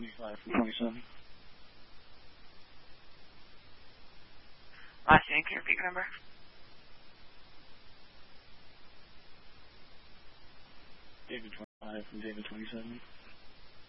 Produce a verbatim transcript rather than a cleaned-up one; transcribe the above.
twenty-five from twenty-seven. Last name, can you repeat your number? David twenty-five from David twenty-seven.